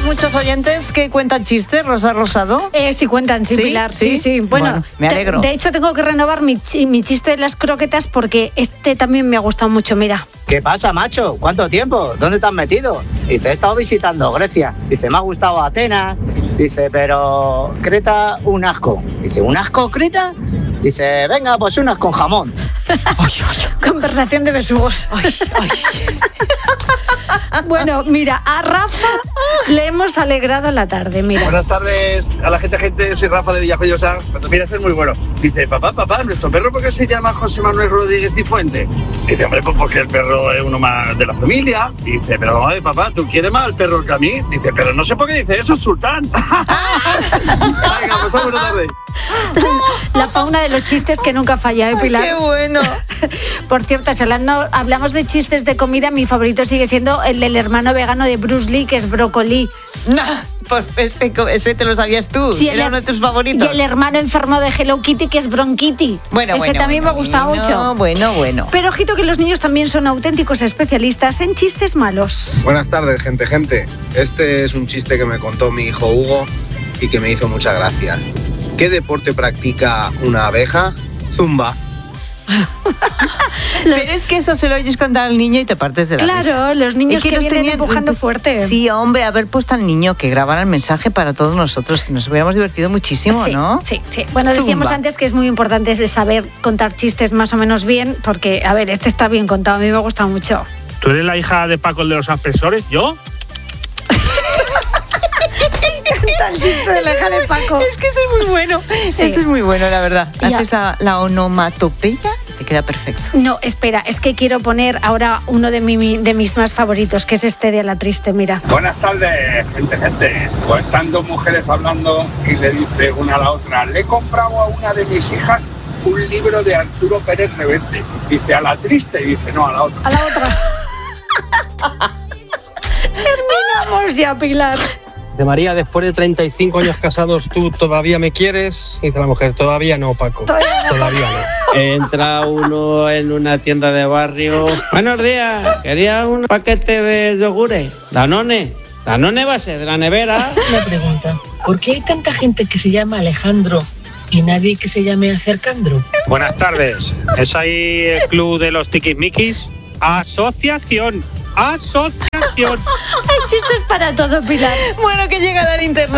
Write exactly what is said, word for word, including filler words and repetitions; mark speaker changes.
Speaker 1: muchos oyentes que cuentan chistes, Rosa Rosado?
Speaker 2: Eh, sí cuentan, sí,
Speaker 1: ¿Sí?
Speaker 2: Pilar.
Speaker 1: Sí,
Speaker 2: Sí, sí. Bueno,
Speaker 1: bueno, me alegro.
Speaker 2: Te, de hecho, tengo que renovar mi, chi, mi chiste de las croquetas porque este también me ha gustado mucho, mira.
Speaker 3: ¿Qué pasa, macho? ¿Cuánto tiempo? ¿Dónde te has metido? Dice, he estado visitando Grecia. Dice, me ha gustado Atenas. Dice, pero Creta, un asco. Dice, ¿un asco Creta? Dice, venga, pues unas con jamón.
Speaker 2: Ay, ay. Conversación de besugos. Ay, ay. Bueno, mira, a Rafa le hemos alegrado la tarde, mira.
Speaker 4: Buenas tardes a la gente, gente, soy Rafa de Villajoyosa. Cuando miras es muy bueno. Dice, papá, papá, ¿nuestro perro por qué se llama José Manuel Rodríguez y Fuente? Dice, hombre, pues porque el perro es uno más de la familia. Dice, pero ay, papá, ¿tú quieres más al perro que a mí? Dice, pero no sé por qué dice eso, Sultán. Venga, pues buena tarde.
Speaker 2: La fauna de los chistes que nunca falla, ¿eh, Pilar?
Speaker 1: ¡Qué bueno!
Speaker 2: Por cierto, si hablando, hablamos de chistes de comida, mi favorito sigue siendo el del hermano vegano de Bruce Lee, que es Brócoli.
Speaker 1: No, pues ese, ese te lo sabías tú,
Speaker 2: Sí,
Speaker 1: era
Speaker 2: el,
Speaker 1: uno de tus favoritos.
Speaker 2: Y el hermano enfermo de Hello Kitty, que es Bronkitty.
Speaker 1: Bueno,
Speaker 2: ese
Speaker 1: bueno,
Speaker 2: también
Speaker 1: bueno,
Speaker 2: me gusta
Speaker 1: bueno,
Speaker 2: mucho.
Speaker 1: Bueno, bueno.
Speaker 2: Pero ojito que los niños también son auténticos especialistas en chistes malos.
Speaker 5: Buenas tardes, gente, gente. Este es un chiste que me contó mi hijo Hugo y que me hizo mucha gracia. ¿Qué deporte practica una abeja? Zumba.
Speaker 1: Pero es que eso se lo oyes contar al niño y te partes de la
Speaker 2: Claro,
Speaker 1: risa.
Speaker 2: los niños
Speaker 1: Es
Speaker 2: que
Speaker 1: los
Speaker 2: vienen
Speaker 1: tenían-
Speaker 2: empujando fuerte.
Speaker 1: Sí, hombre, haber puesto al niño que grabara el mensaje para todos nosotros, que nos hubiéramos divertido muchísimo,
Speaker 2: Sí,
Speaker 1: ¿no?
Speaker 2: sí, sí. Bueno, decíamos
Speaker 1: Zumba.
Speaker 2: antes que es muy importante de saber contar chistes más o menos bien, porque, a ver, este está bien contado, a mí me gusta mucho.
Speaker 6: ¿Tú eres la hija de Paco, el de los aspersores? ¿Yo?
Speaker 2: El chiste de la hija de Paco.
Speaker 1: Es que eso es muy bueno.
Speaker 2: Sí.
Speaker 1: Eso es muy bueno, la verdad.
Speaker 2: Ya.
Speaker 1: Haces la, la onomatopeya y te queda perfecto.
Speaker 2: No, espera, es que quiero poner ahora uno de, mi, de mis más favoritos, que es este de La Triste, mira.
Speaker 7: Buenas tardes, gente, gente. Pues están dos mujeres hablando y le dice una a la otra, le he comprado a una de mis hijas un libro de Arturo Pérez Reverte. Dice, a la triste, y dice, no, a la otra.
Speaker 2: A la otra. Terminamos ya, Pilar.
Speaker 8: De María, después de treinta y cinco años casados, ¿tú todavía me quieres? Dice la mujer, todavía no, Paco.
Speaker 2: Todavía no.
Speaker 8: Todavía no.
Speaker 9: Entra uno en una tienda de barrio. Buenos días, quería un paquete de yogures. Danone. Danone va a ser de la nevera.
Speaker 10: Una pregunta, ¿por qué hay tanta gente que se llama Alejandro y nadie que se llame Acercandro?
Speaker 6: Buenas tardes. ¿Es ahí el club de los tiquismiquis? Asociación. Asociación.
Speaker 2: Hay chistes para todo, Pilar.
Speaker 1: Bueno, que llega la linterna.